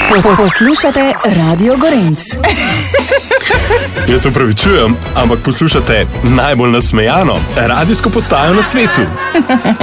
Poslušate Radio Gorenc. Jaz se opravičujem, ampak poslušate najbolj nasmejano radijsko postajo na svetu.